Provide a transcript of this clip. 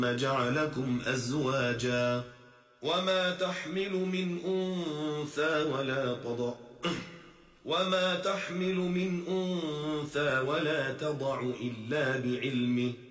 جعلكم أزواجا وما تحمل من أنثى ولا تضع إلا بعلمه